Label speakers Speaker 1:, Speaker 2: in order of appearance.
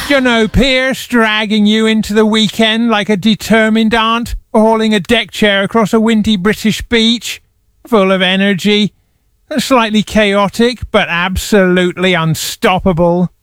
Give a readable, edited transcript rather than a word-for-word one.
Speaker 1: Dunno, Pierce, dragging you into the weekend like a determined aunt, hauling a deck chair across a windy British beach, full of energy, slightly chaotic, but absolutely unstoppable.